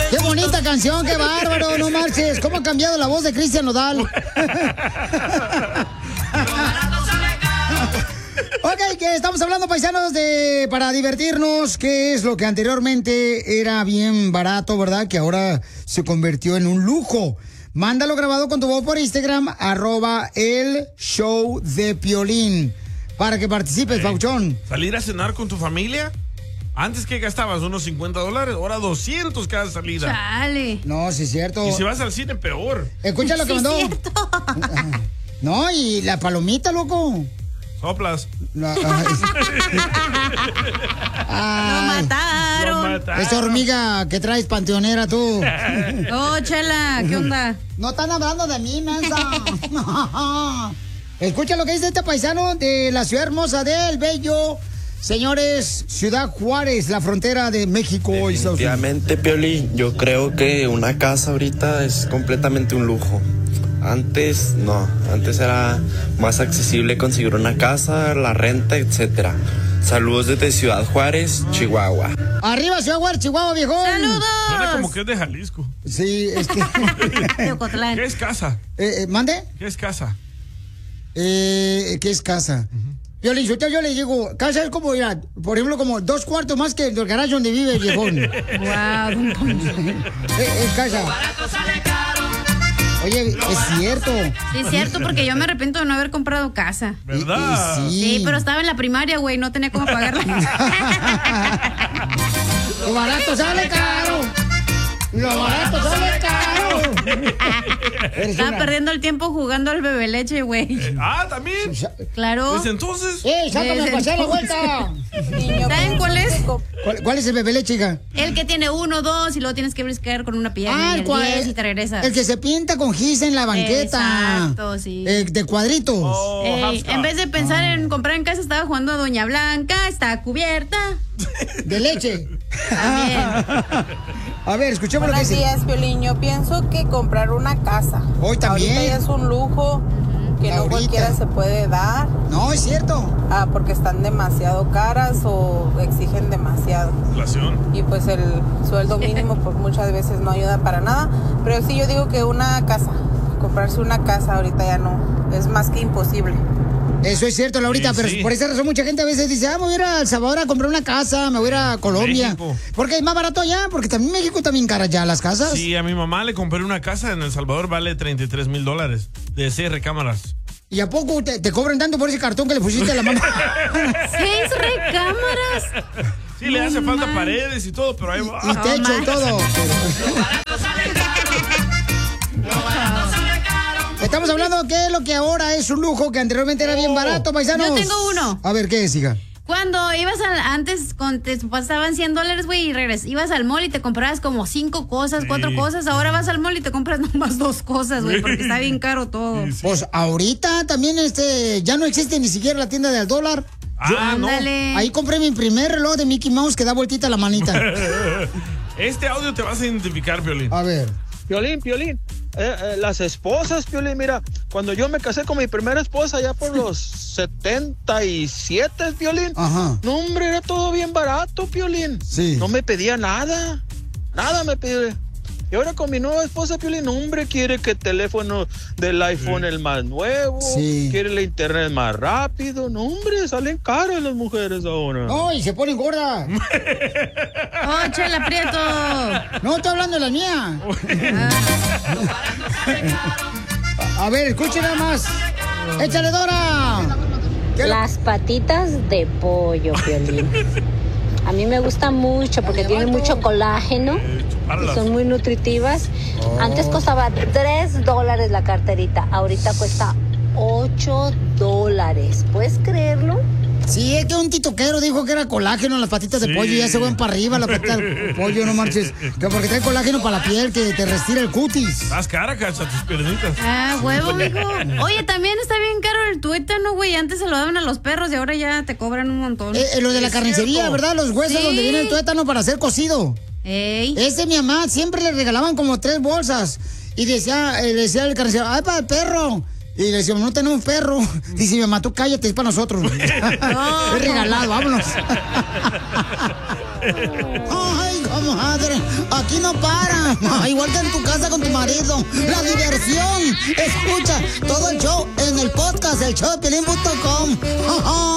Qué bonita canción, qué bárbaro, no marches. ¿Cómo ha cambiado la voz de Cristian Nodal? Ok, que estamos hablando, paisanos, para divertirnos, qué es lo que anteriormente era bien barato, ¿verdad? Que ahora se convirtió en un lujo. Mándalo grabado con tu voz por Instagram, @el_show_de_Piolín, para que participes, Pauchón. ¿Salir a cenar con tu familia? Antes que gastabas unos $50, ahora 200 cada salida. Chale. No, sí es cierto. Y si vas al cine, peor. Escucha lo que mandó. No, y la palomita, loco. Soplas. Lo mataron. Esa hormiga que traes panteonera tú. Oh, Chela, ¿qué onda? No están hablando de mí, mensa. Escucha lo que dice este paisano de la ciudad hermosa del Bello. Señores, Ciudad Juárez, la frontera de México y Estados Unidos. Definitivamente, Piolín, yo creo que una casa ahorita es completamente un lujo. Antes no, antes era más accesible conseguir una casa, la renta, etcétera. Saludos desde Ciudad Juárez, Chihuahua. Arriba Ciudad Juárez, Chihuahua, viejón. ¡Saludos! Suena como que es de Jalisco. Sí, es que... ¿Qué es casa? ¿Mande? ¿Qué es casa? ¿Qué es casa? Yo le digo, casa es como, ya, por ejemplo, como 2 cuartos más que el garaje donde vive el viejón. Wow, es casa. Oye, es cierto. Sí, es cierto, porque yo me arrepiento de no haber comprado casa. ¿Verdad? Sí, pero estaba en la primaria, güey, no tenía cómo pagarla. Lo barato sale caro. Lo barato sale caro. Estaba perdiendo el tiempo jugando al bebé leche, güey. ¿También? Claro. ¿Desde entonces? Sácame a pasar la vuelta. ¿Saben cuál es? ¿Cuál es el bebé leche, hija? El que tiene 1, 2 y luego tienes que briscar con una pierna y el 10 y te regresas. El que se pinta con gis en la banqueta. Exacto, sí. De cuadritos. En vez de pensar en comprar en casa, estaba jugando a Doña Blanca, está cubierta. De leche. También. A ver, escuchemos lo que dice. Buenos días, Piolín. Yo pienso que comprar una casa. Hoy también. Ahorita ya es un lujo que no cualquiera se puede dar. No, es cierto. Porque están demasiado caras o exigen demasiado. Inflación. Y pues el sueldo mínimo pues muchas veces no ayuda para nada. Pero sí, yo digo que una casa, comprarse una casa ahorita ya no, es más que imposible. Eso es cierto, Laurita, pero por esa razón mucha gente a veces dice, me voy a ir a El Salvador a comprar una casa, me voy a ir a Colombia. México. Porque es más barato allá, porque también México también cara ya las casas. Sí, a mi mamá le compré una casa en El Salvador, vale $33,000 de 6 recámaras. ¿Y a poco te cobran tanto por ese cartón que le pusiste a la mamá? 6 recámaras. Sí, le hace falta paredes y todo, pero ahí va. Y techo y todo. Estamos hablando de qué es lo que ahora es un lujo, que anteriormente era bien barato, paisanos. Yo tengo uno. A ver, ¿qué es, hija? Cuando ibas antes, te pasaban $100, güey, y ibas al mall y te comprabas como 5 cosas, 4 cosas. Ahora vas al mall y te compras nomás 2 cosas, güey, porque está bien caro todo. Pues ahorita también ya no existe ni siquiera la tienda del dólar. Ándale. Ahí compré mi primer reloj de Mickey Mouse que da vueltita la manita. Este audio te vas a identificar, Piolín. A ver. Piolín. Las esposas, Piolín, mira, cuando yo me casé con mi primera esposa ya por los 77, Piolín. Ajá. No, hombre, era todo bien barato, Piolín. Sí. No me pedía nada. Nada me pedía. Y ahora con mi nueva esposa, Piolín, hombre, quiere que el teléfono del iPhone el más nuevo. Sí. Quiere la internet más rápido. No, hombre, salen caras las mujeres ahora. No, y se ponen gordas. ¡Oh, Chela Prieto! No, estoy hablando de la mía. A ver, escuchen nada más. ¡Échale, Dora! Las patitas de pollo, Piolín. A mí me gustan mucho porque tienen mucho colágeno y son muy nutritivas. Antes costaba $3 la carterita, ahorita cuesta $8. ¿Puedes creerlo? Sí, es que un titoquero dijo que era colágeno en las patitas de pollo y ya se van para arriba las patitas de pollo, no marches. Que porque trae colágeno para la piel, que te restira el cutis. Haz cara, cacha, tus piernitas. Huevo, mijo. Oye, también está bien caro el tuétano, güey. Antes se lo daban a los perros y ahora ya te cobran un montón. Lo de la carnicería, cierto, ¿verdad? Los huesos donde viene el tuétano para ser cocido. Ey. Ese mi mamá siempre le regalaban como 3 bolsas. Y decía el carnicero, ¡ay, para el perro! Y le decíamos, no tenemos perro. Dice mi mamá, tú cállate, es para nosotros. No. Es regalado, vámonos. Ay, comadre, aquí no para. Igual que en tu casa con tu marido. La diversión. Escucha todo el show en el podcast, el showdepiolín.com.